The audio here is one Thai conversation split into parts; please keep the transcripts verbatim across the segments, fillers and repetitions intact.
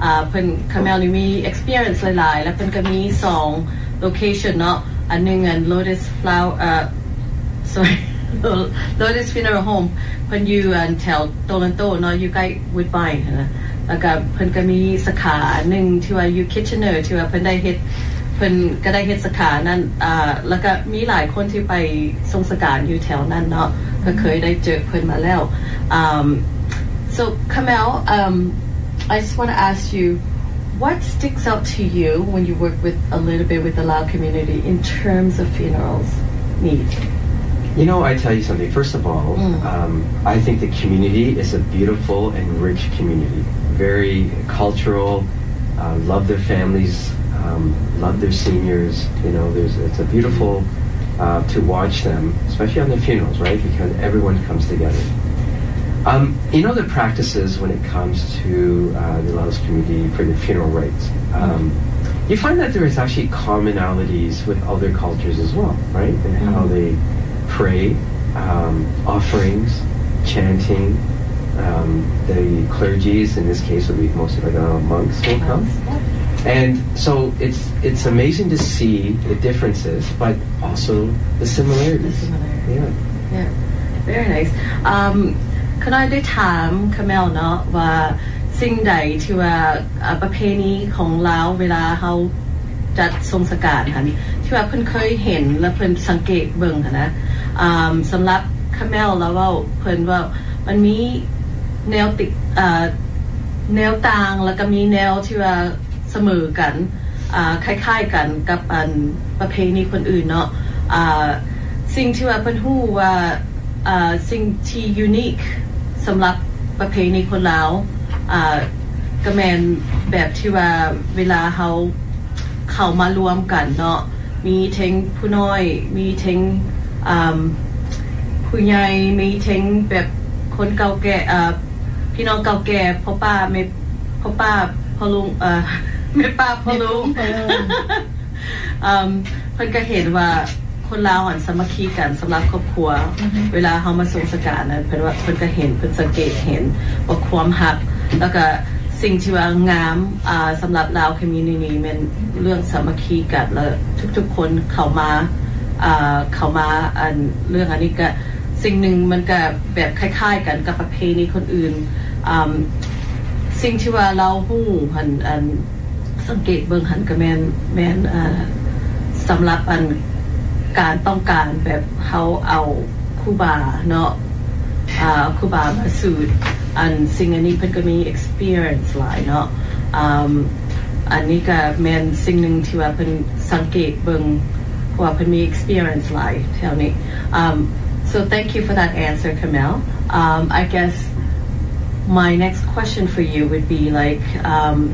อ่าเพิ่นคาเมลนี่มี experience หลายๆแล้วเพิ่นก็มีสอง location เนาะอันนึงอัน Lotus Flower เอ่อ sorry Lotus Funeral Home เพิ่นอยู่อันแถวโตลันโตเนาะอยู่ใกล้ Woodbine นะแล้วก็เพิ่นก็มีสาขาหนึ่งที่ว่าอยู่ Kitchener ที่ว่าเพิ่นได้เฮ็ดเพิ่นก็ได้เฮ็ดสาขานั้นอ่าแล้วก็มีหลายคนที่ไปทรงสการอยู่แถวนั้นเนาะก็เคยได้เจอเพิ่นมาแล้ว um so Kamel um I just want to ask you what sticks out to you when you work with a little bit with the Lao community in terms of funerals needs. You know, I tell you something. First of all, mm. um, I think the community is a beautiful and rich community. Very cultural, uh, love their families, um, love their seniors. You know, there's it's a beautiful uh, to watch them, especially on their funerals, right? Because everyone comes together. Um, you know the practices when it comes to uh, the Laos community for the funeral rites. Um, mm. You find that there is actually commonalities with other cultures as well, right? And mm. how they pray, um, offerings, chanting. Um, the clergies, in this case, will be most of the monks will come. And so it's it's amazing to see the differences, but also the similarities. The similarities. Yeah. Yeah. Very nice. Um, ขณะได้ถามคาเมลเนาะว่าสิ่งใดที่ว่าประเพณีของลาวเวลาเขาจัดทรงสการค่ะที่ว่าเพิ่นเคยเห็นและเพิ่นสังเกตเบิ่งค่ะนะสำหรับคาเมลแล้วว่าเพิ่นว่ามันมีแนวติดแนวต่างแล้วก็มีแนวที่ว่าเสมอกันคล้ายๆกันกับอันประเพณีคนอื่นเนาะสิ่งที่ว่าเพิ่นฮู้ว่าสิ่งที่ยูนิคสำหรับประเพณีคนลาวก็แม่นแบบที่ว่าเวลาเขาเข้ามารวมกันเนาะมีทั้งผู้น้อยมีทั้งผู้ใหญ่มีทั้งแบบคนเก่าแก่พี่น้องเก่าแก่พ่อป้าแม่พ่อป้าพ่อลุงเอ่อแม่ป้าพ่อลุงเอ่อเพิ่นก็เห็นว่าคนลาวหันสามัคคีกันสำหรับครอบครัวเวลาเฮามาทรงสการนั้นเพิ่นว่าเพิ่นก็เห็นเพิ่นสังเกตเห็นว่าความฮักแล้วก็สิ่งที่ว่างามอ่าสำหรับลาวคอมมิวนิตี้มันเรื่องสามัคคีกันแล้วทุกๆคนเข้ามาอ่าเข้ามาอันเรื่องอันนี้ก็สิ่งหนึ่งมันก็แบบคล้ายๆกันกับประเพณีคนอื่นสิ่งที่ว่าเราฮู้หันอันสังเกตเบิ่งหันก็แม่นแม่นสำหรับอันการต้องการแบบเขาเอาครูบาเนาะครูบามาสูตรอันสิ่งอันนี้เพิ่นก็มี experience หลายเนาะอันนี้ก็แม่นสิ่งหนึ่งที่ว่าเพิ่นสังเกตเบิ่งว่าเพิ่นมี experience หลายแถวนี้ So thank you for that answer, Kamel. Um, I guess my next question for you would be like, um,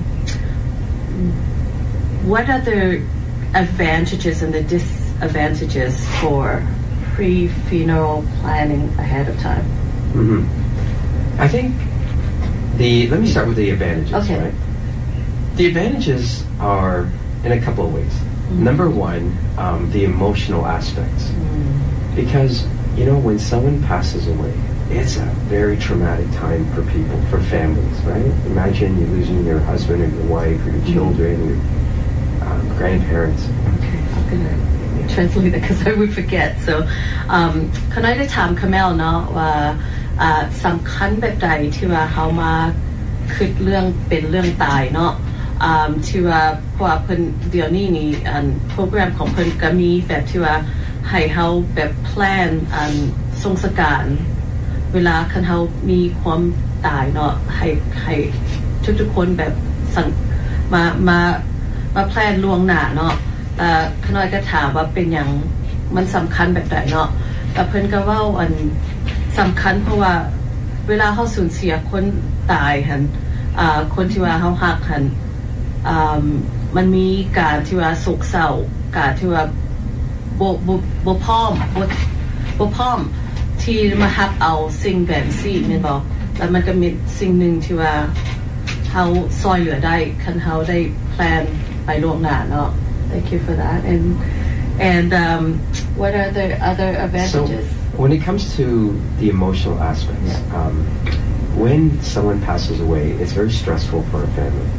what are the advantages and the disadvantages for pre-funeral planning ahead of time? Mm-hmm. I think the, let me start with the advantages, okay. right? The advantages are in a couple of ways. Mm-hmm. Number one, um, the emotional aspects. Mm-hmm. Because you know, when someone passes away, it's a very traumatic time for people, for families, right? Imagine you're losing your husband or your wife or your children, or your um, grandparents. Okay, I'm gonna yeah. translate that because I would forget. So, ขณะได้ถามคาเมลเนาะว่าสำคัญแบบใดที่ว่าเขามาคิดเรื่องเป็นเรื่องตายเนาะที่ว่าเพราะว่าเพิ่นเดี๋ยวนี้นี่อันโปรแกรมของเพิ่นก็มีแบบที่ว่าให้เขาแบบแพลนอันทรงสการเวลาคันเขามีความตายเนาะให้ให้ทุกๆคนแบบสั่งมามามาแพลนล่วงหน้าเนาะแต่ขน้อยก็ถามว่าเป็นอย่างมันสำคัญแบบไหนเนาะแต่เพิ่นก็ว่าอันสำคัญเพราะว่าเวลาเขาสูญเสียคนตายหันอ่าคนที่ว่าเขาหักหันอ่ามันมีการที่ว่าโศกเศร้าการที่ว่าบบบพร้อมบบพร้อมที่มาฮับเอาสิ่งแบบซี่แม่นบ่แล้วมันก็มีสิ่งหนึ่งที่ว่าเฮาซอยเหลือได้คันเฮาได้แพลนไปล่วงหน้าเนาะ Thank you for that and and um what are the other advantages so when it comes to the emotional aspects yeah. um when someone passes away it's very stressful for a family